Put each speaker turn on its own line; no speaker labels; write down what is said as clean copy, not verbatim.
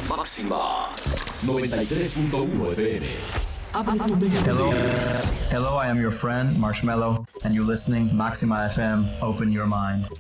Máxima 93.1 FM. Abre tu mente.
Hello, I am your friend, Marshmello, and you're listening Maxima FM. Open your mind.